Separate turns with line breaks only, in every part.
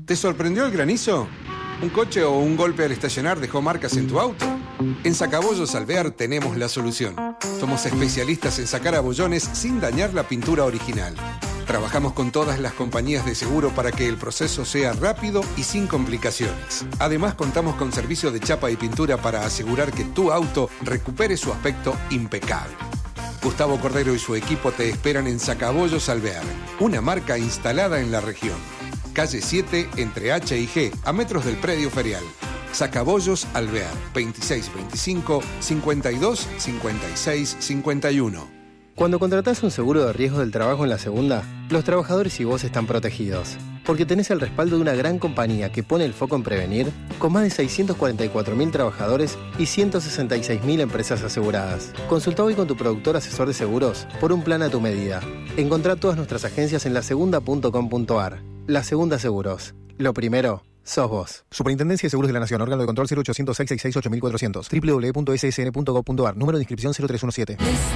¿Te sorprendió el granizo? ¿Un coche o un golpe al estacionar dejó marcas en tu auto? En Sacabollos Alvear tenemos la solución. Somos especialistas en sacar abollones sin dañar la pintura original. Trabajamos con todas las compañías de seguro para que el proceso sea rápido y sin complicaciones. Además, contamos con servicio de chapa y pintura para asegurar que tu auto recupere su aspecto impecable. Gustavo Cordero y su equipo te esperan en Sacabollos Alvear, una marca instalada en la región. Calle 7, entre H y G, a metros del predio ferial. Sacabollos Alvear, 2625-525651.
Cuando contratás un seguro de riesgo del trabajo en La Segunda, los trabajadores y vos están protegidos. Porque tenés el respaldo de una gran compañía que pone el foco en prevenir, con más de 644.000 trabajadores y 166.000 empresas aseguradas. Consulta hoy con tu productor asesor de seguros por un plan a tu medida. Encontrá todas nuestras agencias en lasegunda.com.ar. La Segunda Seguros. Lo primero, sos vos.
Superintendencia de Seguros de la Nación. Órgano de control 0800-666-8400. www.ssn.gov.ar. Número de inscripción 0317.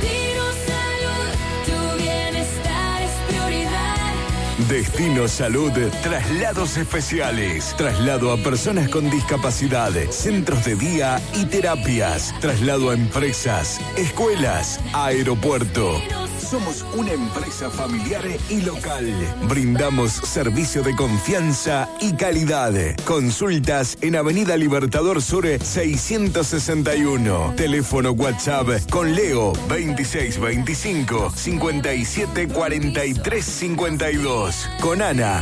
Destino Salud, traslados especiales, traslado a personas con discapacidad, centros de día y terapias, traslado a empresas, escuelas, aeropuerto. Somos una empresa familiar y local. Brindamos servicio de confianza y calidad. Consultas en Avenida Libertador Sur 661. Teléfono WhatsApp con Leo 2625-574352. Con Ana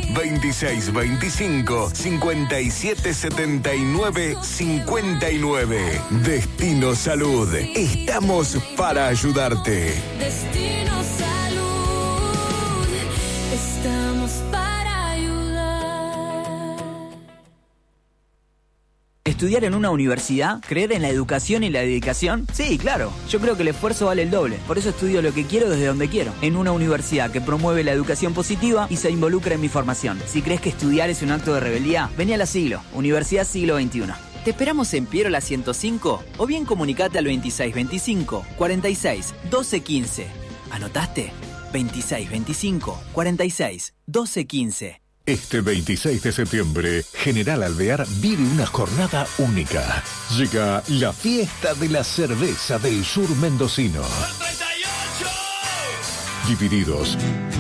2625-577959. Destino Salud. Estamos para ayudarte.
Destino Salud, estamos para ayudar.
¿Estudiar en una universidad? ¿Creer en la educación y la dedicación? Sí, claro. Yo creo que el esfuerzo vale el doble. Por eso estudio lo que quiero desde donde quiero. En una universidad que promueve la educación positiva y se involucra en mi formación. Si crees que estudiar es un acto de rebeldía, vení a la Siglo, Universidad Siglo XXI. Te esperamos en Piero la 105 o bien comunicate al 2625 46 12 15. ¿Anotaste? 2625 46 12 15.
Este 26 de septiembre, General Alvear vive una jornada única. Llega la fiesta de la cerveza del sur mendocino. Divididos.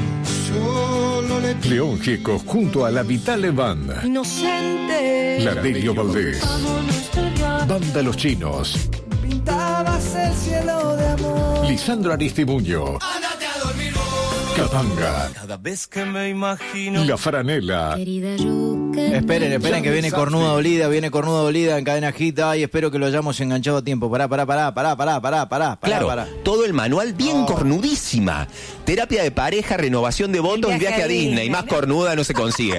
León Gieco junto a la Vitale Band.
Inocente.
La Delio Valdés. Banda Los Chinos.
Pintabas el cielo de amor.
Lisandro Aristimuño. Capanga.
Cada vez que me imagino.
La Franela.
Esperen que viene cornuda dolida en cadena Hit. Ay, espero que lo hayamos enganchado a tiempo. Pará.
Claro, todo el manual bien cornudísima. Terapia de pareja, renovación de votos y viaje a Disney. Más cornuda no se consigue.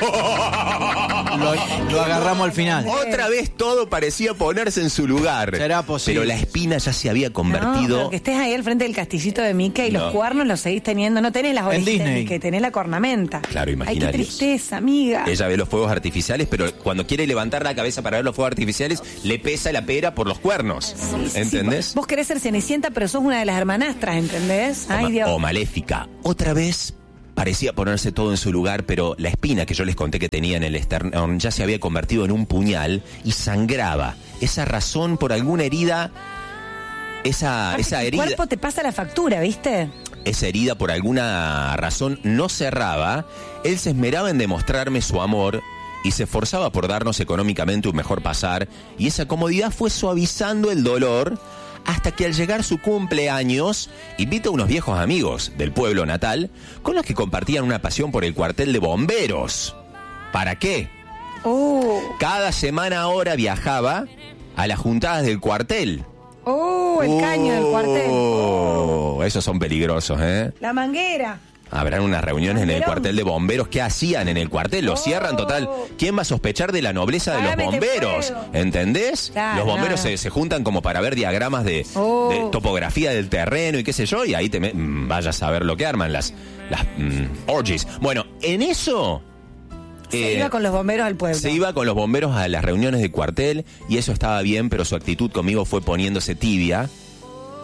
Lo agarramos al final.
Otra vez todo parecía ponerse en su lugar.
Será posible.
Pero la espina ya se había convertido.
No, pero que estés ahí al frente del castillito de Mickey y los cuernos los seguís teniendo. No tenés las orejitas, que tenés la cornamenta.
Claro,
Ay,
imaginarios.
qué tristeza, amiga.
Ella ve los fuegos artificiales, pero cuando quiere levantar la cabeza para ver los fuegos artificiales, le pesa la pera por los cuernos. ¿Entendés?
Sí, vos querés ser Cenicienta, pero sos una de las hermanastras, ¿entendés? Ay, Dios.
O Maléfica. Otra vez parecía ponerse todo en su lugar, pero la espina que yo les conté que tenía en el esternón ya se había convertido en un puñal y sangraba. Esa razón por alguna herida, esa herida.
El cuerpo te pasa la factura, ¿viste?
Esa herida por alguna razón no cerraba. Él se esmeraba en demostrarme su amor y se esforzaba por darnos económicamente un mejor pasar, y esa comodidad fue suavizando el dolor hasta que al llegar su cumpleaños invita a unos viejos amigos del pueblo natal con los que compartían una pasión por el cuartel de bomberos. ¿Para qué? Cada semana ahora viajaba a las juntadas del cuartel.
El caño del cuartel.
Esos son peligrosos, ¿eh?
La manguera.
Habrán unas reuniones en el cuartel de bomberos. ¿Qué hacían en el cuartel? Lo cierran, total. ¿Quién va a sospechar de la nobleza de los bomberos? ¿Entendés?
Claro,
los bomberos se juntan como para ver diagramas de topografía del terreno y qué sé yo, y ahí vaya a saber lo que arman las orgies. Bueno, en eso...
Se iba con los bomberos al pueblo.
Se iba con los bomberos a las reuniones de cuartel y eso estaba bien, pero su actitud conmigo fue poniéndose tibia.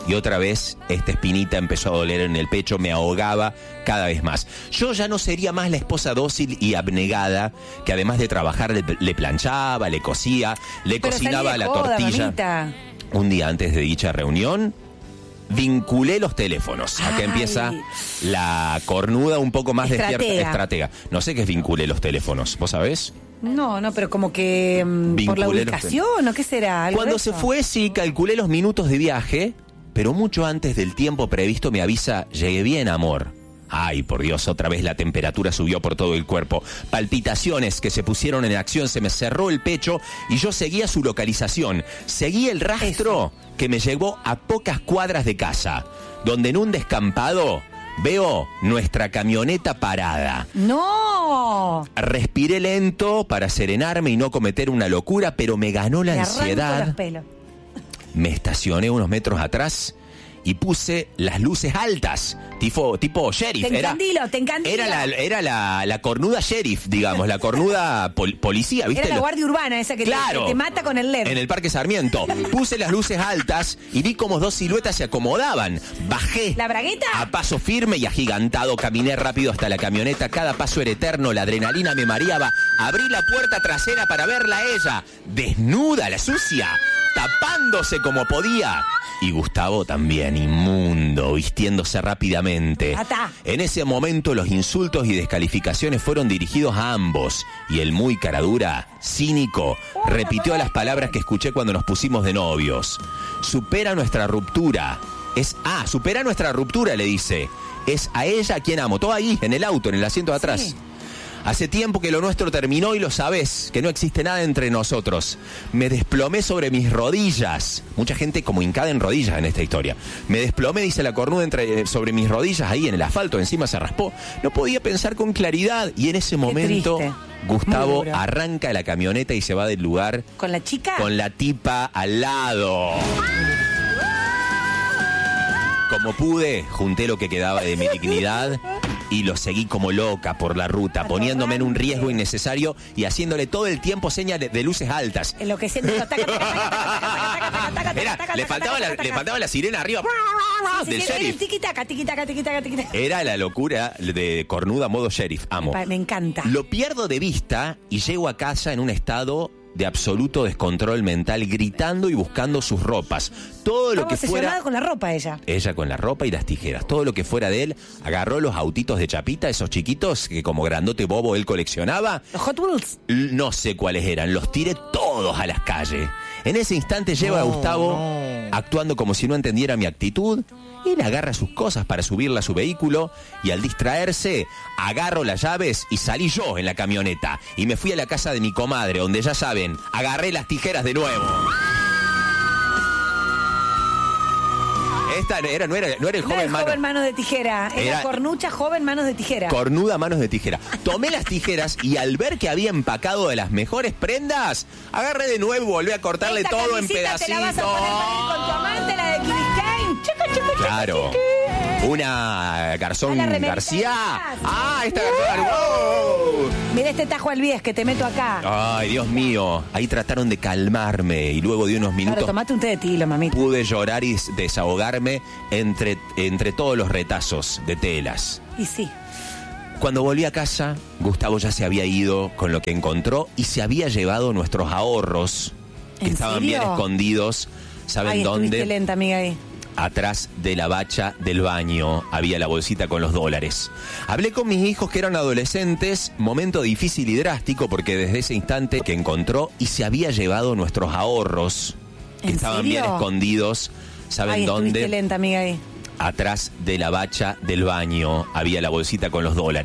y otra vez esta espinita empezó a doler en el pecho, me ahogaba cada vez más. Yo ya no sería más la esposa dócil y abnegada que además de trabajar le planchaba, le cosía, le cocinaba la tortilla.
Mamita.
Un día antes de dicha reunión, vinculé los teléfonos. Acá empieza la cornuda un poco más estratega. No sé qué es vinculé los teléfonos, ¿vos sabés?
No, pero como que por la ubicación, ¿o qué será?
Cuando se fue, sí, calculé los minutos de viaje, pero mucho antes del tiempo previsto me avisa, llegué bien, amor. Ay, por Dios, otra vez la temperatura subió por todo el cuerpo. Palpitaciones que se pusieron en acción, se me cerró el pecho y yo seguía su localización. Seguí el rastro que me llevó a pocas cuadras de casa, donde en un descampado veo nuestra camioneta parada.
¡No!
Respiré lento para serenarme y no cometer una locura, pero me ganó la ansiedad. Me estacioné unos metros atrás y puse las luces altas, tipo sheriff.
Te encandilo.
Era la cornuda sheriff, digamos, la cornuda policía, ¿viste?
Era la guardia urbana esa que te mata con el LED.
En el Parque Sarmiento. Puse las luces altas y vi como dos siluetas se acomodaban. Bajé.
¿La bragueta?
A paso firme y agigantado, caminé rápido hasta la camioneta. Cada paso era eterno, la adrenalina me mareaba. Abrí la puerta trasera para verla a ella, desnuda, la sucia, tapándose como podía. Y Gustavo también, inmundo, vistiéndose rápidamente. En ese momento los insultos y descalificaciones fueron dirigidos a ambos. Y el muy caradura, cínico, repitió las palabras que escuché cuando nos pusimos de novios. Supera nuestra ruptura. Supera nuestra ruptura, le dice. Es a ella a quien amo. Todo ahí, en el auto, en el asiento de atrás. Sí. Hace tiempo que lo nuestro terminó y lo sabés, que no existe nada entre nosotros. Me desplomé sobre mis rodillas. Mucha gente como hincada en rodillas en esta historia. Me desplomé, dice la cornuda, sobre mis rodillas ahí en el asfalto, encima se raspó. No podía pensar con claridad y en ese momento Gustavo arranca la camioneta y se va del lugar.
¿Con la chica?
Con la tipa al lado. Como pude, junté lo que quedaba de mi dignidad y lo seguí como loca por la ruta, poniéndome en un riesgo innecesario y haciéndole todo el tiempo señas de luces altas.
Enloqueciendo.
Le faltaba la sirena arriba del sheriff. Era la locura de cornuda modo sheriff. Amo.
Me encanta.
Lo pierdo de vista y llego a casa en un estado de absoluto descontrol mental, gritando y buscando sus ropas. Todo lo que fuera...
con la ropa ella.
Ella con la ropa y las tijeras. Todo lo que fuera de él, agarró los autitos de chapita, esos chiquitos que como grandote bobo él coleccionaba.
¿Los Hot Wheels?
No sé cuáles eran, los tiré todos a las calles. En ese instante lleva a Gustavo actuando como si no entendiera mi actitud. Él agarra sus cosas para subirla a su vehículo y al distraerse, agarro las llaves y salí yo en la camioneta. Y me fui a la casa de mi comadre, donde ya saben, agarré las tijeras de nuevo. Esta no era el joven mano.
Joven manos de tijera, era cornucha joven manos de tijera.
Cornuda manos de tijera. Tomé las tijeras y al ver que había empacado de las mejores prendas, agarré de nuevo y volví a cortarle
esta
todo en pedacitos.
Te la vas a poner con tu amante, la de Kid Kane.
Claro. Una Garzón García. Esta Garzón. ¡Wow!
Mira este tajo al bies que te meto acá.
Ay, Dios mío. Ahí trataron de calmarme y luego de unos minutos.
Claro, tomate un té de tilo, mamita.
Pude llorar y desahogarme entre todos los retazos de telas.
Y sí.
Cuando volví a casa, Gustavo ya se había ido con lo que encontró y se había llevado nuestros ahorros que estaban bien escondidos. ¿Saben dónde?
Estuviste lenta, amiga, ahí.
Atrás de la bacha del baño había la bolsita con los $. Hablé con mis hijos que eran adolescentes, momento difícil y drástico porque desde ese instante que encontró y se había llevado nuestros ahorros que estaban bien escondidos. ¿Saben dónde?
Estuviste lenta, amiga, ahí.
Atrás de la bacha del baño había la bolsita con los $.